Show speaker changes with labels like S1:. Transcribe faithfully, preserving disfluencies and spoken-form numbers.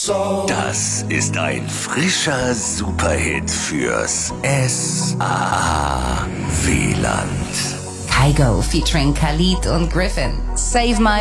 S1: Das ist ein frischer Superhit fürs S A W Land.
S2: Kygo featuring Khalid und Griffin. Save My